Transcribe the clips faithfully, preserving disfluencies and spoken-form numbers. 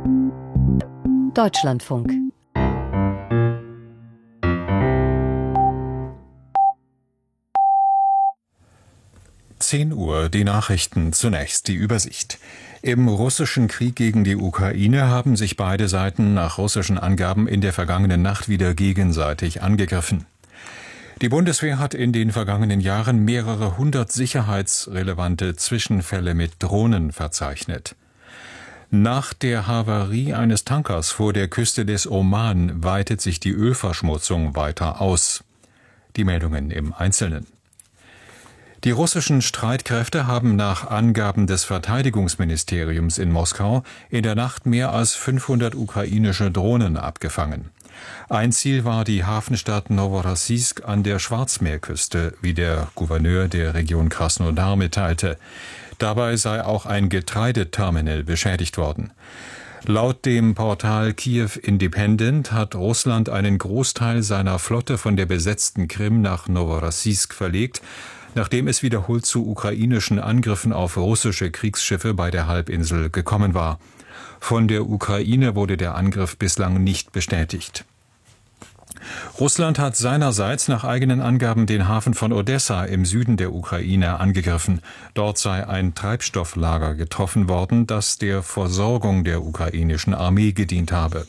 Deutschlandfunk. zehn Uhr, die Nachrichten, zunächst die Übersicht. Im russischen Krieg gegen die Ukraine haben sich beide Seiten nach russischen Angaben in der vergangenen Nacht wieder gegenseitig angegriffen. Die Bundeswehr hat in den vergangenen Jahren mehrere hundert sicherheitsrelevante Zwischenfälle mit Drohnen verzeichnet. Nach der Havarie eines Tankers vor der Küste des Oman weitet sich die Ölverschmutzung weiter aus. Die Meldungen im Einzelnen. Die russischen Streitkräfte haben nach Angaben des Verteidigungsministeriums in Moskau in der Nacht mehr als fünfhundert ukrainische Drohnen abgefangen. Ein Ziel war die Hafenstadt Noworossijsk an der Schwarzmeerküste, wie der Gouverneur der Region Krasnodar mitteilte. Dabei sei auch ein Getreideterminal beschädigt worden. Laut dem Portal Kiew Independent hat Russland einen Großteil seiner Flotte von der besetzten Krim nach Noworossijsk verlegt, nachdem es wiederholt zu ukrainischen Angriffen auf russische Kriegsschiffe bei der Halbinsel gekommen war. Von der Ukraine wurde der Angriff bislang nicht bestätigt. Russland hat seinerseits nach eigenen Angaben den Hafen von Odessa im Süden der Ukraine angegriffen. Dort sei ein Treibstofflager getroffen worden, das der Versorgung der ukrainischen Armee gedient habe.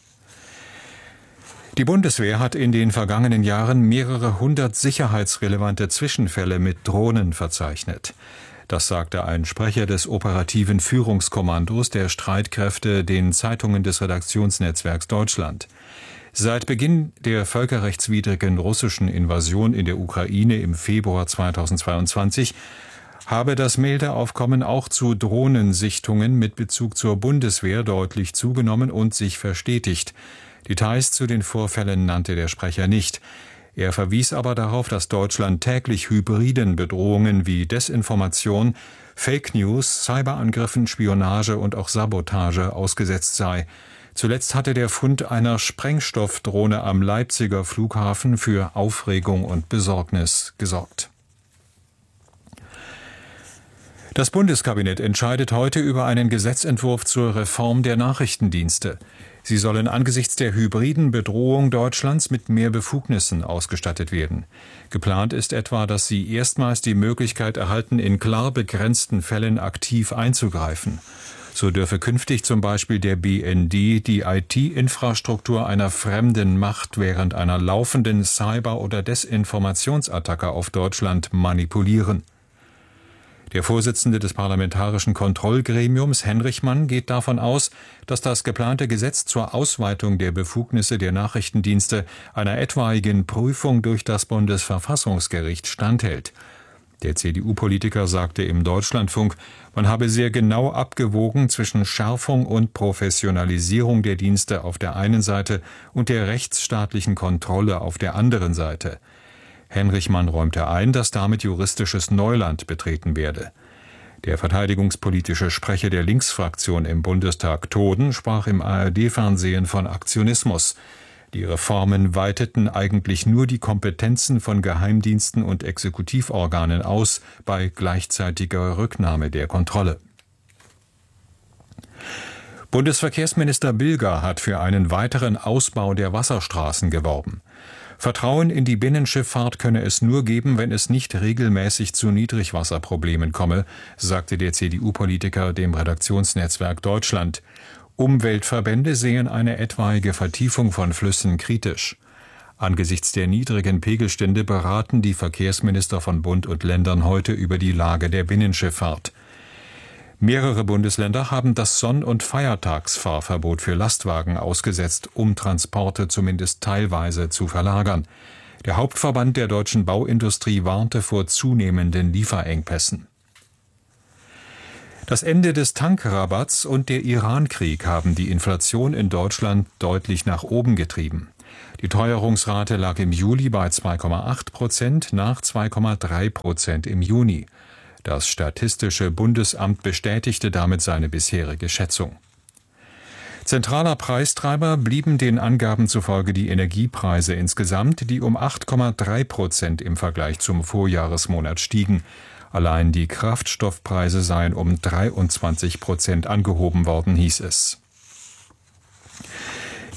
Die Bundeswehr hat in den vergangenen Jahren mehrere hundert sicherheitsrelevante Zwischenfälle mit Drohnen verzeichnet. Das sagte ein Sprecher des operativen Führungskommandos der Streitkräfte den Zeitungen des Redaktionsnetzwerks Deutschland. Seit Beginn der völkerrechtswidrigen russischen Invasion in der Ukraine im Februar zweitausendzweiundzwanzig habe das Meldeaufkommen auch zu Drohnensichtungen mit Bezug zur Bundeswehr deutlich zugenommen und sich verstetigt. Details zu den Vorfällen nannte der Sprecher nicht. Er verwies aber darauf, dass Deutschland täglich hybriden Bedrohungen wie Desinformation, Fake News, Cyberangriffen, Spionage und auch Sabotage ausgesetzt sei. Zuletzt hatte der Fund einer Sprengstoffdrohne am Leipziger Flughafen für Aufregung und Besorgnis gesorgt. Das Bundeskabinett entscheidet heute über einen Gesetzentwurf zur Reform der Nachrichtendienste. Sie sollen angesichts der hybriden Bedrohung Deutschlands mit mehr Befugnissen ausgestattet werden. Geplant ist etwa, dass sie erstmals die Möglichkeit erhalten, in klar begrenzten Fällen aktiv einzugreifen. So dürfe künftig zum Beispiel der B N D die I T-Infrastruktur einer fremden Macht während einer laufenden Cyber- oder Desinformationsattacke auf Deutschland manipulieren. Der Vorsitzende des Parlamentarischen Kontrollgremiums, Henrichmann, geht davon aus, dass das geplante Gesetz zur Ausweitung der Befugnisse der Nachrichtendienste einer etwaigen Prüfung durch das Bundesverfassungsgericht standhält. Der C D U-Politiker sagte im Deutschlandfunk, man habe sehr genau abgewogen zwischen Schärfung und Professionalisierung der Dienste auf der einen Seite und der rechtsstaatlichen Kontrolle auf der anderen Seite. Henrichmann räumte ein, dass damit juristisches Neuland betreten werde. Der verteidigungspolitische Sprecher der Linksfraktion im Bundestag, Toden, sprach im A R D-Fernsehen von Aktionismus. Die Reformen weiteten eigentlich nur die Kompetenzen von Geheimdiensten und Exekutivorganen aus, bei gleichzeitiger Rücknahme der Kontrolle. Bundesverkehrsminister Bilger hat für einen weiteren Ausbau der Wasserstraßen geworben. Vertrauen in die Binnenschifffahrt könne es nur geben, wenn es nicht regelmäßig zu Niedrigwasserproblemen komme, sagte der C D U-Politiker dem Redaktionsnetzwerk Deutschland. Umweltverbände sehen eine etwaige Vertiefung von Flüssen kritisch. Angesichts der niedrigen Pegelstände beraten die Verkehrsminister von Bund und Ländern heute über die Lage der Binnenschifffahrt. Mehrere Bundesländer haben das Sonn- und Feiertagsfahrverbot für Lastwagen ausgesetzt, um Transporte zumindest teilweise zu verlagern. Der Hauptverband der deutschen Bauindustrie warnte vor zunehmenden Lieferengpässen. Das Ende des Tankrabatts und der Irankrieg haben die Inflation in Deutschland deutlich nach oben getrieben. Die Teuerungsrate lag im Juli bei zwei Komma acht Prozent nach zwei Komma drei Prozent im Juni. Das Statistische Bundesamt bestätigte damit seine bisherige Schätzung. Zentraler Preistreiber blieben den Angaben zufolge die Energiepreise insgesamt, die um acht Komma drei Prozent im Vergleich zum Vorjahresmonat stiegen. Allein die Kraftstoffpreise seien um dreiundzwanzig Prozent angehoben worden, hieß es.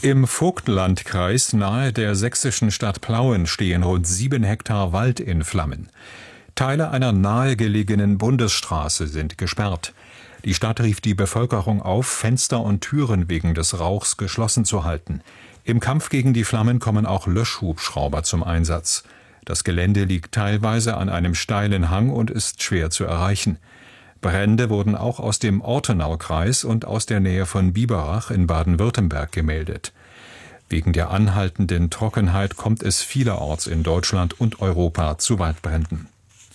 Im Vogtlandkreis nahe der sächsischen Stadt Plauen stehen rund sieben Hektar Wald in Flammen. Teile einer nahegelegenen Bundesstraße sind gesperrt. Die Stadt rief die Bevölkerung auf, Fenster und Türen wegen des Rauchs geschlossen zu halten. Im Kampf gegen die Flammen kommen auch Löschhubschrauber zum Einsatz. Das Gelände liegt teilweise an einem steilen Hang und ist schwer zu erreichen. Brände wurden auch aus dem Ortenaukreis und aus der Nähe von Biberach in Baden-Württemberg gemeldet. Wegen der anhaltenden Trockenheit kommt es vielerorts in Deutschland und Europa zu Waldbränden.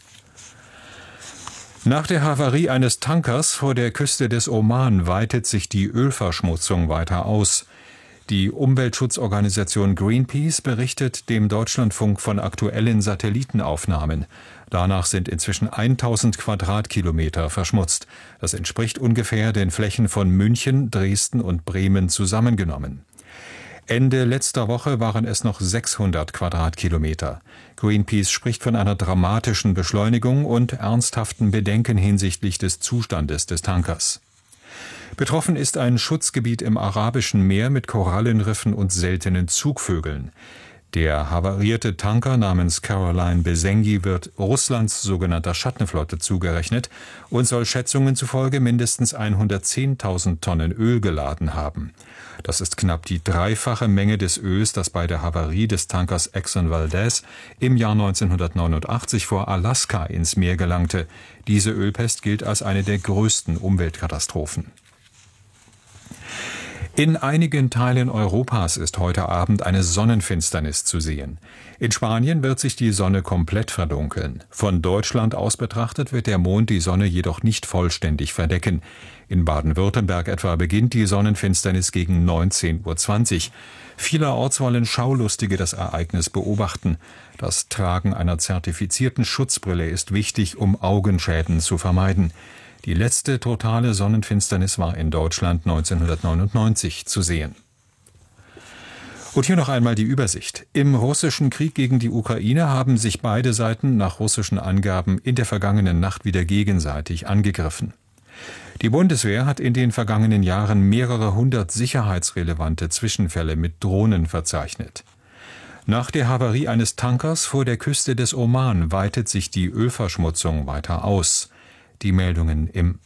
Nach der Havarie eines Tankers vor der Küste des Oman weitet sich die Ölverschmutzung weiter aus. Die Umweltschutzorganisation Greenpeace berichtet dem Deutschlandfunk von aktuellen Satellitenaufnahmen. Danach sind inzwischen tausend Quadratkilometer verschmutzt. Das entspricht ungefähr den Flächen von München, Dresden und Bremen zusammengenommen. Ende letzter Woche waren es noch sechshundert Quadratkilometer. Greenpeace spricht von einer dramatischen Beschleunigung und ernsthaften Bedenken hinsichtlich des Zustandes des Tankers. Betroffen ist ein Schutzgebiet im Arabischen Meer mit Korallenriffen und seltenen Zugvögeln. Der havarierte Tanker namens Caroline Besengi wird Russlands sogenannter Schattenflotte zugerechnet und soll Schätzungen zufolge mindestens hundertzehntausend Tonnen Öl geladen haben. Das ist knapp die dreifache Menge des Öls, das bei der Havarie des Tankers Exxon Valdez im Jahr neunzehnhundertneunundachtzig vor Alaska ins Meer gelangte. Diese Ölpest gilt als eine der größten Umweltkatastrophen. In einigen Teilen Europas ist heute Abend eine Sonnenfinsternis zu sehen. In Spanien wird sich die Sonne komplett verdunkeln. Von Deutschland aus betrachtet wird der Mond die Sonne jedoch nicht vollständig verdecken. In Baden-Württemberg etwa beginnt die Sonnenfinsternis gegen neunzehn Uhr zwanzig. Vielerorts wollen Schaulustige das Ereignis beobachten. Das Tragen einer zertifizierten Schutzbrille ist wichtig, um Augenschäden zu vermeiden. Die letzte totale Sonnenfinsternis war in Deutschland neunzehnhundertneunundneunzig zu sehen. Und hier noch einmal die Übersicht. Im russischen Krieg gegen die Ukraine haben sich beide Seiten nach russischen Angaben in der vergangenen Nacht wieder gegenseitig angegriffen. Die Bundeswehr hat in den vergangenen Jahren mehrere hundert sicherheitsrelevante Zwischenfälle mit Drohnen verzeichnet. Nach der Havarie eines Tankers vor der Küste des Oman weitet sich die Ölverschmutzung weiter aus. Die Meldungen im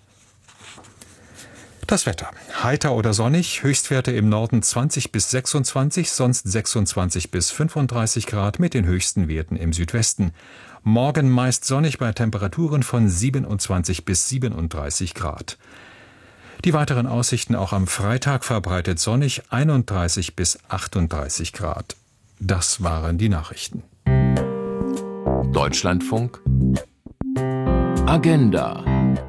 Das Wetter. Heiter oder sonnig, Höchstwerte im Norden zwanzig bis sechsundzwanzig, sonst sechsundzwanzig bis fünfunddreißig Grad mit den höchsten Werten im Südwesten. Morgen meist sonnig bei Temperaturen von siebenundzwanzig bis siebenunddreißig Grad. Die weiteren Aussichten auch am Freitag verbreitet sonnig, einunddreißig bis achtunddreißig Grad. Das waren die Nachrichten. Deutschlandfunk Agenda.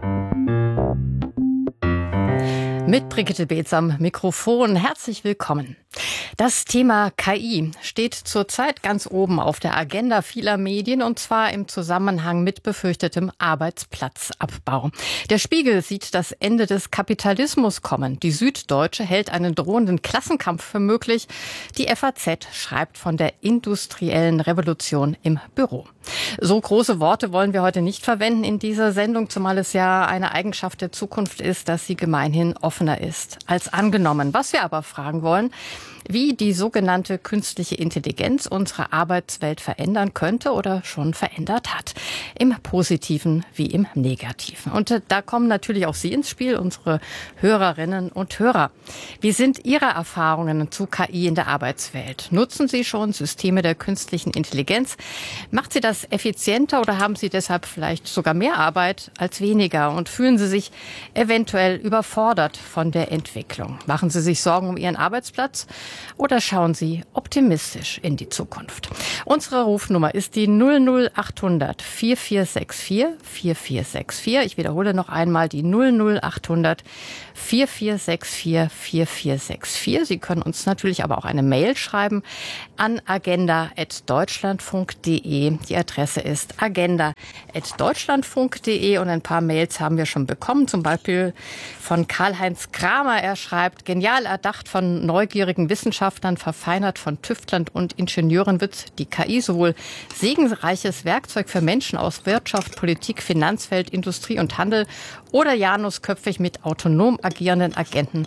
Mit Brigitte Beetz am Mikrofon. Herzlich willkommen. Das Thema K I steht zurzeit ganz oben auf der Agenda vieler Medien, und zwar im Zusammenhang mit befürchtetem Arbeitsplatzabbau. Der Spiegel sieht das Ende des Kapitalismus kommen. Die Süddeutsche hält einen drohenden Klassenkampf für möglich. Die F A Z schreibt von der industriellen Revolution im Büro. So große Worte wollen wir heute nicht verwenden in dieser Sendung, zumal es ja eine Eigenschaft der Zukunft ist, dass sie gemeinhin offener ist als angenommen. Was wir aber fragen wollen: Wie die sogenannte künstliche Intelligenz unsere Arbeitswelt verändern könnte oder schon verändert hat. Im Positiven wie im Negativen. Und da kommen natürlich auch Sie ins Spiel, unsere Hörerinnen und Hörer. Wie sind Ihre Erfahrungen zu K I in der Arbeitswelt? Nutzen Sie schon Systeme der künstlichen Intelligenz? Macht Sie das effizienter oder haben Sie deshalb vielleicht sogar mehr Arbeit als weniger? Und fühlen Sie sich eventuell überfordert von der Entwicklung? Machen Sie sich Sorgen um Ihren Arbeitsplatz? Oder schauen Sie optimistisch in die Zukunft? Unsere Rufnummer ist die null null achthundert vier vier sechs vier vier vier sechs vier. Ich wiederhole noch einmal die null null achthundert vier vier sechs vier vier vier sechs vier. Sie können uns natürlich aber auch eine Mail schreiben an agenda at deutschlandfunk punkt de. Die Adresse ist agenda at deutschlandfunk punkt de und ein paar Mails haben wir schon bekommen, zum Beispiel von Karl-Heinz Kramer. Er schreibt: Genial erdacht von neugierigen Wissenschaftlern, verfeinert von Tüftlern und Ingenieuren, wird die K I sowohl segensreiches Werkzeug für Menschen aus Wirtschaft, Politik, Finanzwelt, Industrie und Handel oder janusköpfig mit autonom agierenden Agenten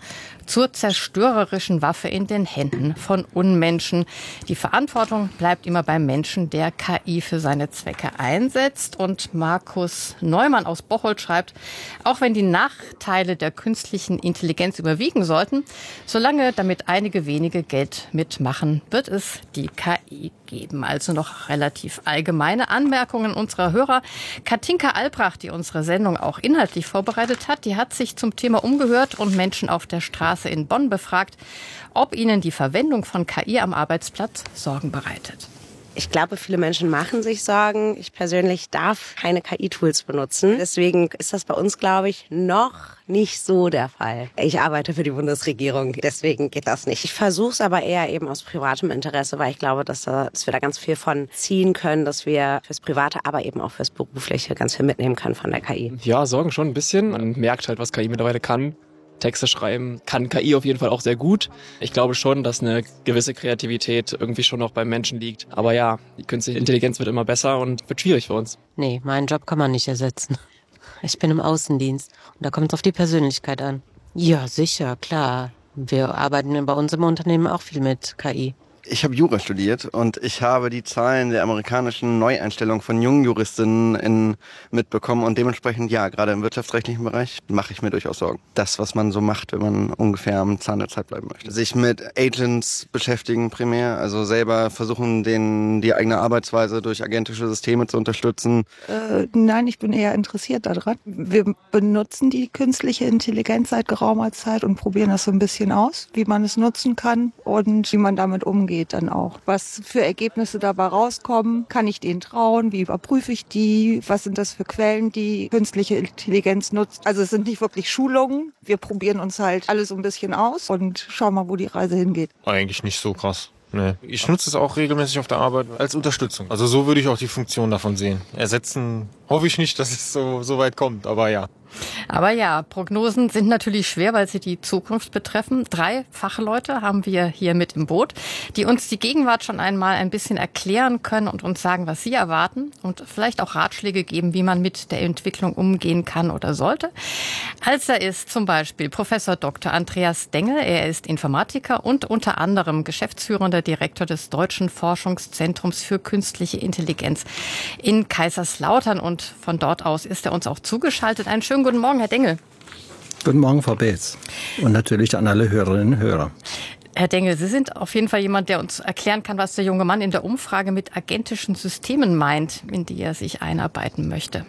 zur zerstörerischen Waffe in den Händen von Unmenschen. Die Verantwortung bleibt immer beim Menschen, der K I für seine Zwecke einsetzt. Und Markus Neumann aus Bocholt schreibt, auch wenn die Nachteile der künstlichen Intelligenz überwiegen sollten, solange damit einige wenige Geld mitmachen, wird es die K I geben. Also noch relativ allgemeine Anmerkungen unserer Hörer. Katinka Albrecht, die unsere Sendung auch inhaltlich vorbereitet hat, die hat sich zum Thema umgehört und Menschen auf der Straße in Bonn befragt, ob ihnen die Verwendung von K I am Arbeitsplatz Sorgen bereitet. Ich glaube, viele Menschen machen sich Sorgen. Ich persönlich darf keine K I-Tools benutzen. Deswegen ist das bei uns, glaube ich, noch nicht so der Fall. Ich arbeite für die Bundesregierung, deswegen geht das nicht. Ich versuche es aber eher eben aus privatem Interesse, weil ich glaube, dass, dass wir da ganz viel von ziehen können, dass wir fürs Private, aber eben auch fürs Berufliche ganz viel mitnehmen können von der K I. Ja, Sorgen schon ein bisschen. Man merkt halt, was K I mittlerweile kann. Texte schreiben kann K I auf jeden Fall auch sehr gut. Ich glaube schon, dass eine gewisse Kreativität irgendwie schon noch beim Menschen liegt. Aber ja, die künstliche Intelligenz wird immer besser und wird schwierig für uns. Nee, meinen Job kann man nicht ersetzen. Ich bin im Außendienst und da kommt es auf die Persönlichkeit an. Ja, sicher, klar. Wir arbeiten bei uns im Unternehmen auch viel mit K I. Ich habe Jura studiert und ich habe die Zahlen der amerikanischen Neueinstellung von jungen Juristinnen in, mitbekommen und dementsprechend, ja, gerade im wirtschaftsrechtlichen Bereich mache ich mir durchaus Sorgen. Das, was man so macht, wenn man ungefähr am Zahn der Zeit bleiben möchte. Sich mit Agents beschäftigen primär, also selber versuchen, den, die eigene Arbeitsweise durch agentische Systeme zu unterstützen. Äh, nein, ich bin eher interessiert daran. Wir benutzen die künstliche Intelligenz seit geraumer Zeit und probieren das so ein bisschen aus, wie man es nutzen kann und wie man damit umgeht. Dann auch. Was für Ergebnisse dabei rauskommen, kann ich denen trauen, wie überprüfe ich die, was sind das für Quellen, die künstliche Intelligenz nutzt. Also es sind nicht wirklich Schulungen, wir probieren uns halt alles so ein bisschen aus und schauen mal, wo die Reise hingeht. Eigentlich nicht so krass. Nee. Ich nutze es auch regelmäßig auf der Arbeit als Unterstützung. Also so würde ich auch die Funktion davon sehen. Ersetzen hoffe ich nicht, dass es so, so weit kommt, aber ja. Aber ja, Prognosen sind natürlich schwer, weil sie die Zukunft betreffen. Drei Fachleute haben wir hier mit im Boot, die uns die Gegenwart schon einmal ein bisschen erklären können und uns sagen, was sie erwarten und vielleicht auch Ratschläge geben, wie man mit der Entwicklung umgehen kann oder sollte. Als er ist zum Beispiel Professor Doktor Andreas Dengel. Er ist Informatiker und unter anderem geschäftsführender Direktor des Deutschen Forschungszentrums für künstliche Intelligenz in Kaiserslautern. Und von dort aus ist er uns auch zugeschaltet. Einen schönen guten Morgen, Herr Dengel. Guten Morgen, Frau Beetz. Und natürlich an alle Hörerinnen und Hörer. Herr Dengel, Sie sind auf jeden Fall jemand, der uns erklären kann, was der junge Mann in der Umfrage mit agentischen Systemen meint, in die er sich einarbeiten möchte.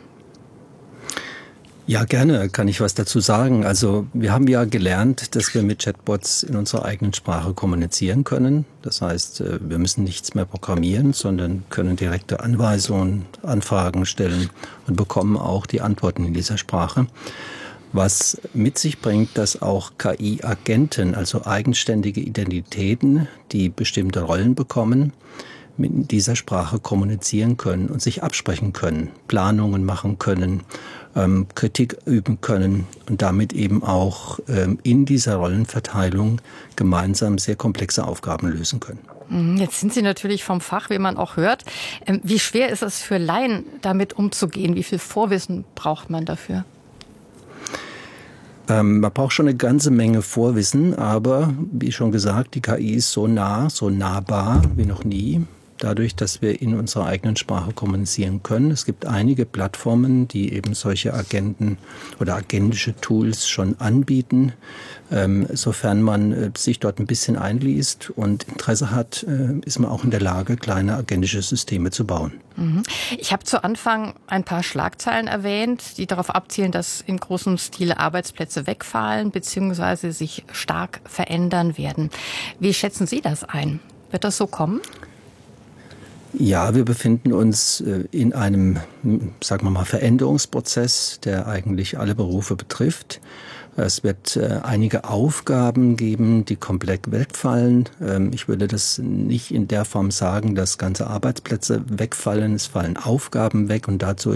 Ja, gerne kann ich was dazu sagen. Also wir haben ja gelernt, dass wir mit Chatbots in unserer eigenen Sprache kommunizieren können. Das heißt, wir müssen nichts mehr programmieren, sondern können direkte Anweisungen, Anfragen stellen und bekommen auch die Antworten in dieser Sprache. Was mit sich bringt, dass auch K I-Agenten, also eigenständige Identitäten, die bestimmte Rollen bekommen, mit dieser Sprache kommunizieren können und sich absprechen können, Planungen machen können, ähm, Kritik üben können und damit eben auch ähm, in dieser Rollenverteilung gemeinsam sehr komplexe Aufgaben lösen können. Jetzt sind Sie natürlich vom Fach, wie man auch hört. Ähm, wie schwer ist es für Laien, damit umzugehen? Wie viel Vorwissen braucht man dafür? Ähm, man braucht schon eine ganze Menge Vorwissen, aber wie schon gesagt, die K I ist so nah, so nahbar wie noch nie. Dadurch, dass wir in unserer eigenen Sprache kommunizieren können. Es gibt einige Plattformen, die eben solche Agenten oder agentische Tools schon anbieten. Ähm, sofern man äh, sich dort ein bisschen einliest und Interesse hat, äh, ist man auch in der Lage, kleine agentische Systeme zu bauen. Ich habe zu Anfang ein paar Schlagzeilen erwähnt, die darauf abzielen, dass in großem Stile Arbeitsplätze wegfallen bzw. sich stark verändern werden. Wie schätzen Sie das ein? Wird das so kommen? Ja, wir befinden uns in einem, sagen wir mal, Veränderungsprozess, der eigentlich alle Berufe betrifft. Es wird äh, einige Aufgaben geben, die komplett wegfallen. Ähm, ich würde das nicht in der Form sagen, dass ganze Arbeitsplätze wegfallen. Es fallen Aufgaben weg und dazu